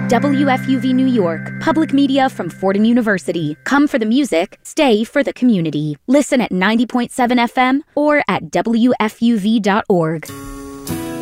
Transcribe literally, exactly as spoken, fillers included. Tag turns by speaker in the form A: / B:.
A: W F U V New York, public media from Fordham University. Come for the music, stay for the community. Listen at ninety point seven F M or at W F U V dot org.